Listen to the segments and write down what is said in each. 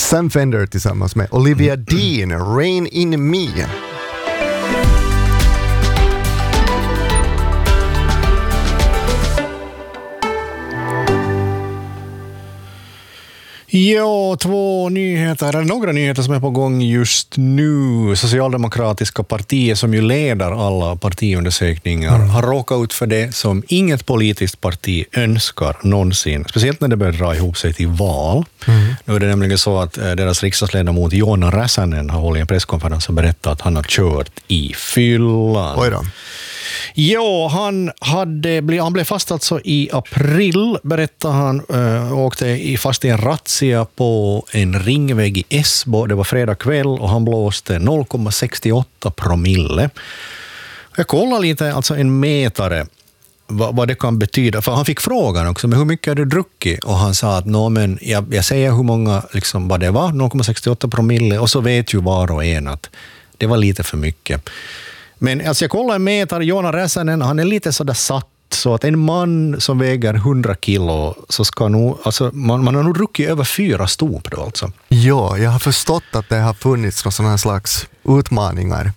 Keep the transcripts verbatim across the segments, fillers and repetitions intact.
Sam Fender tillsammans med Olivia Dean, Rain in Me. Ja, två nyheter, eller några nyheter som är på gång just nu. Socialdemokratiska partiet som ju leder alla partiundersökningar mm. har råkat ut för det som inget politiskt parti önskar någonsin. Speciellt när det börjar dra ihop sig till val. Mm. Nu är det nämligen så att deras riksdagsledamot Joona Räsänen har hållit en presskonferens och berättat att han har kört i fyllan. Oj då. Ja, han, hade blivit, han blev fast alltså i april, berättade han, äh, åkte i, fast i en razzia på en ringväg i Esbo. Det var fredag kväll och han blåste noll komma sextioåtta promille. Jag kollade lite, alltså en mätare, vad, vad det kan betyda. För han fick frågan också, men hur mycket har du druckit? Och han sa att no, men jag, jag säger hur många, liksom, vad det var, noll komma sextioåtta promille, och så vet ju var och en att det var lite för mycket. Men alltså jag kollar en mätare, Joona Räsänen, han är lite sådär satt så att en man som väger hundra kilo så ska nog, alltså man, man har nog druckit över fyra stop då alltså. Ja, jag har förstått att det har funnits några sådana slags utmaningar.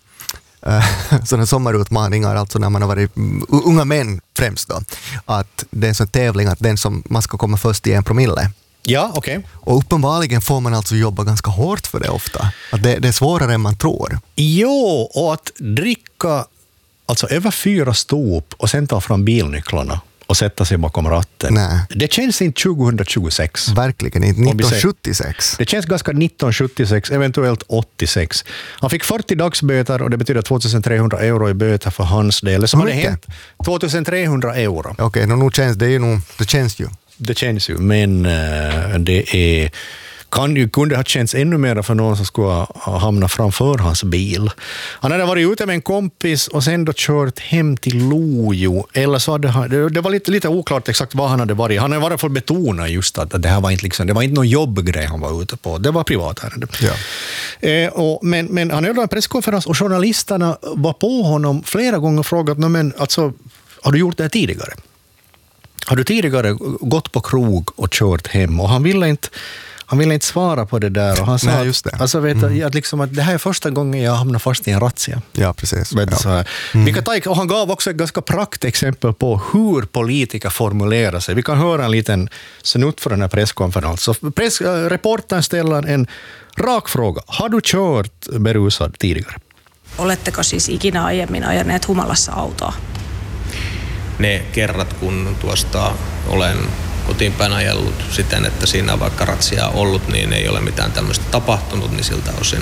Sådana sommarutmaningar, alltså när man har varit unga män främst då. Att det är en sån tävling att den som man ska komma först i en promille. Ja, okej. Okay. Och uppenbarligen får man alltså jobba ganska hårt för det ofta. Att det, det är svårare än man tror. Jo, och att dricka alltså över fyra stop och sen ta fram bilnycklarna och sätta sig bakom ratten. Nej. Det känns inte tjugohundratjugosex. Verkligen inte. nittonhundrasjuttiosex. Det känns ganska nittonhundrasjuttiosex, eventuellt åttiosex. Han fick fyrtio dagsböter och det betyder tvåtusentrehundra euro i böter för hans del. Så hade hänt tvåtusentrehundra euro. Okej, okay, no, känns det ju nog, det känns ju. Det känns ju, men uh, det är, kan ju, kunde ha känts ännu mer för någon som skulle ha hamnat framför hans bil. Han hade varit ute med en kompis och sen då kört hem till Lojo. Eller så hade han, det, det var lite, lite oklart exakt vad han hade varit. Han hade varit för att betona just att, att det här var inte, liksom, det var inte någon jobbgrej han var ute på. Det var privatärende. Ja. Eh, och, men, men han höll en presskonferens och journalisterna var på honom flera gånger och frågat, men alltså, har du gjort det här tidigare? Har du tidigare gått på krog och kört hem? Och han ville inte, han ville inte svara på det där. Och han sa, nej, just det. Alltså, vet mm. att, liksom, att det här är första gången jag hamnar fast i en razzia. Ja, precis. Ja. Så här. Mm. Vi kan ta, och han gav också ett ganska praktexempel på hur politiker formulerar sig. Vi kan höra en liten snutt för den här presskonferensen. Så press, reportern ställer en rak fråga. Har du kört berusad tidigare? Oletteko siis ikinä aiemmin ajaneet humalassa autoa? Ne kerrat, kun tuosta olen kotiinpäin ajellut siten, että siinä on vaikka ratsia ollut, niin ei ole mitään tämmöistä tapahtunut, niin siltä osin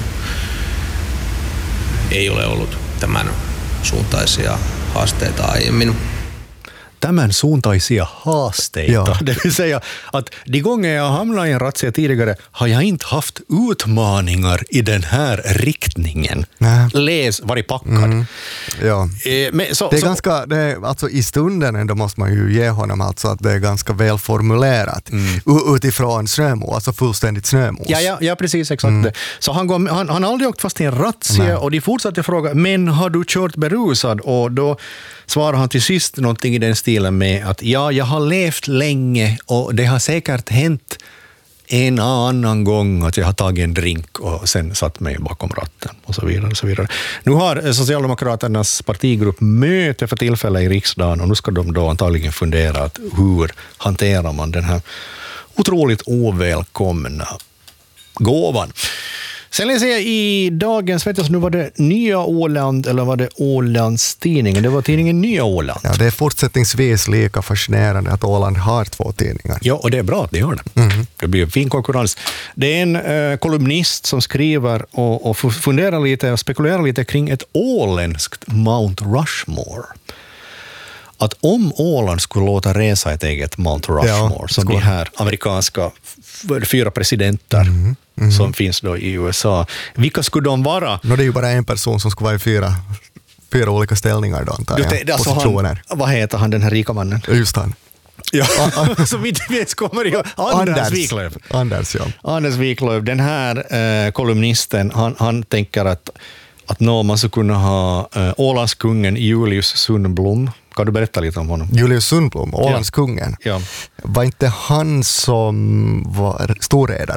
ei ole ollut tämän suuntaisia haasteita aiemmin. Tämän suuntaisia haasteita. Ja. Det vill säga att de gånger jag hamnat i en razzia tidigare har jag inte haft utmaningar i den här riktningen. Nej. Läs, varit packad. Mm. Ja. Eh, men, så, det är så, ganska, det är, alltså i stunden ändå måste man ju ge honom alltså att det är ganska välformulerat mm. utifrån snömos, alltså fullständigt snömos. Ja, ja, ja precis, exakt. Mm. Så han, går, han, han har aldrig åkt fast i en razzia. Nej. Och de fortsatte fråga, men har du kört berusad? Och då svarar han till sist någonting i den stilen med att ja, jag har levt länge och det har säkert hänt en annan gång att jag har tagit en drink och sen satt mig bakom ratten och så vidare. Och så vidare. Nu har Socialdemokraternas partigrupp möte för tillfälle i riksdagen och nu ska de då antagligen fundera att hur hanterar man den här otroligt ovälkomna gåvan. Sen läser jag i dagens, vet jag, nu var det Nya Åland eller var det Ålandstidningen? Det var tidningen Nya Åland. Ja, det är fortsättningsvis lika fascinerande att Åland har två tidningar. Ja, och det är bra att de gör det. Mm. Det blir en fin konkurrens. Det är en eh, kolumnist som skriver och, och funderar lite och spekulerar lite kring ett åländskt Mount Rushmore. Att om Åland skulle låta resa ett eget Mount Rushmore, ja, som de här amerikanska fyra presidenter mm, mm. som finns då i U S A, vilka skulle de vara? No, det är ju bara en person som skulle vara i fyra, fyra olika ställningar då, antar jag. Det, alltså han, vad heter han, den här rika mannen? Just han. Ja, som inte vet kommer ihåg. Anders, Anders Wiklöf. Anders, ja. Anders Wiklöf, den här eh, kolumnisten, han, han tänker att, att nå, man skulle kunna ha eh, Ålandskungen Julius Sundblom. Kan du berätta lite om honom? Julius Sundblom, Ålandskungen. Ja. Var inte han som var storredare?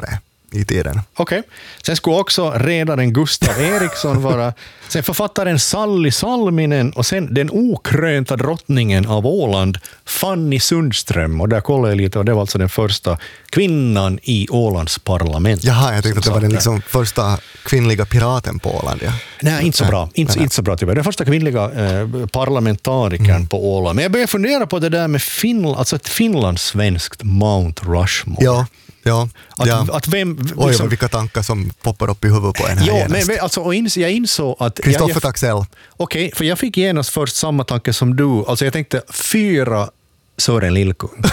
i tiden. Okej. Okay. Sen skulle också redaren Gustav Eriksson vara, sen författaren Sally Salminen och sen den okrönta drottningen av Åland, Fanny Sundström. Och där kollade jag lite och det var alltså den första kvinnan i Ålands parlament. Jaha, jag tänkte att det var den liksom första kvinnliga piraten på Åland. Ja. Nej, inte så bra. Inte, inte så bra tyvärr. Den första kvinnliga eh, parlamentarikern mm. på Åland. Men jag började fundera på det där med Finland, alltså ett finlandssvenskt Mount Rushmore. Ja. Ja, att, ja. Att vem, liksom, oj, vilka tankar som poppar upp i huvudet på en här ja, genast. men, alltså, och ins, jag insåg att... Kristoffer Taxell. Okej, okay, för jag fick genast först samma tanke som du. Alltså jag tänkte fyra Sören Lillkung.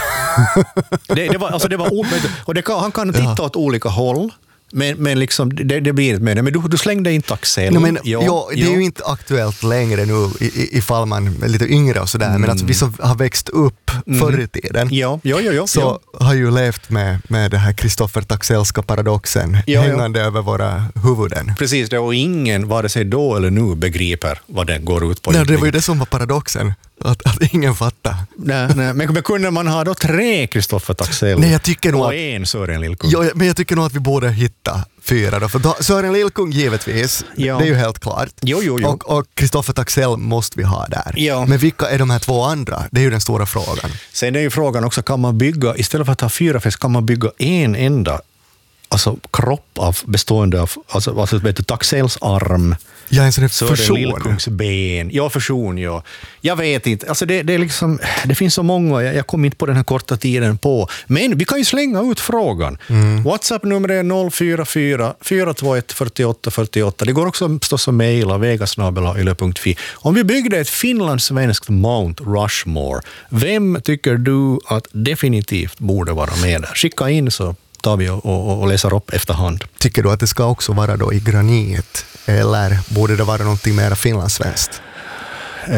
det, det var, alltså det var omöjligt. Och det kan, han kan titta ja. åt olika håll. Men, men liksom, det, det blir inte med det. Men du, du slängde in Taxell. No, men, ja, ja, det ja. är ju inte aktuellt längre nu ifall man är lite yngre och sådär. Mm. Men alltså, vi som har växt upp mm. förr i tiden ja, ja, ja, ja, så ja. har ju levt med, med det här Kristoffer Taxellska paradoxen ja, hängande ja. över våra huvuden. Precis, det, och ingen, vare sig då eller nu, begriper vad den går ut på. Nej, det var ju det som var paradoxen. Att, att ingen fattar. Nej, nej. Men, men kunde man ha då tre Kristoffer Taxell nej, jag tycker nog och att, en Sören Lillkung? Ja, men jag tycker nog att vi borde hitta fyra då. För då, Sören Lillkung givetvis, ja. det är ju helt klart. Jo, jo, jo. Och, och Kristoffer Taxell måste vi ha där. Ja. Men vilka är de här två andra? Det är ju den stora frågan. Sen är ju frågan också, kan man bygga, istället för att ha fyra fest, kan man bygga en enda alltså kropp av, bestående av alltså, alltså vet du, Taxells arm, ja, en sån här fusion. Lillkungs ben. Ja, fusion, ja. Jag vet inte. Alltså det, det, är liksom, det finns så många, jag, jag kom inte på den här korta tiden på. Men vi kan ju slänga ut frågan. Mm. WhatsApp-nummer är noll fyra fyra fyra två ett fyra åtta fyra åtta. Det går också förstås att mejla vegasnabel-a yle punkt fi. Om vi byggde ett finlandssvenskt Mount Rushmore, vem tycker du att definitivt borde vara med där? Skicka in så tar vi och, och, och läser upp efterhand. Tycker du att det ska också vara då i granit? Eller borde det vara någonting mer finlandssvenskt? Uh,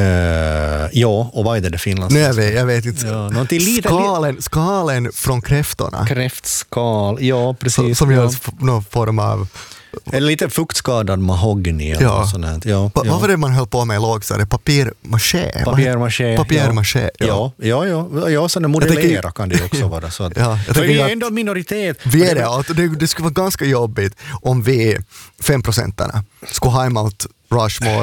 ja, och vad är det det finlandssvenskt? Nej, jag vet, jag vet inte. Ja, lite, skalen, skalen från kräftorna. Kräftskal, ja precis. Som, som ja. gör någon form av... En lite fuktskadad mahogny. Ja. Sånt. Ja, pa, ja. Vad var det man höll på med i lågstadiet? Papiermaché? Papiermaché. Papiermaché, ja. Ja, ja, ja. ja sådana modellera tänker, kan det också vara. Så att, ja, för vi är ändå en minoritet. Vi är det, att det, det skulle vara ganska jobbigt om vi, fem procentarna, skulle ha Mount Rushmore